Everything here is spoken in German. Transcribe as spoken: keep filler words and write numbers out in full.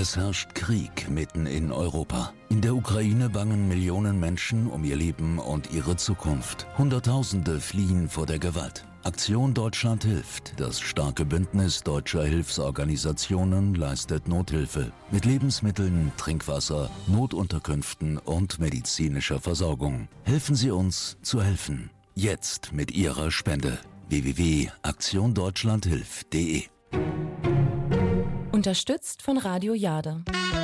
Es herrscht Krieg mitten in Europa. In der Ukraine bangen Millionen Menschen um ihr Leben und ihre Zukunft. Hunderttausende fliehen vor der Gewalt. Aktion Deutschland hilft. Das starke Bündnis deutscher Hilfsorganisationen leistet Nothilfe. Mit Lebensmitteln, Trinkwasser, Notunterkünften und medizinischer Versorgung. Helfen Sie uns zu helfen. Jetzt mit Ihrer Spende. w w w punkt aktion deutschland hilft punkt de. Unterstützt von Radio Jade.